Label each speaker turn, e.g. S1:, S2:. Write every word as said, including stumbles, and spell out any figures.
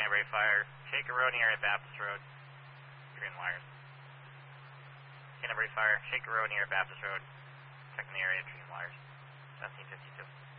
S1: Canterbury Fire, Shaker Road near Baptist Road, green wires. Canterbury Fire, Shaker Road near Baptist Road, checking the area, green wires, seventeen fifty-two.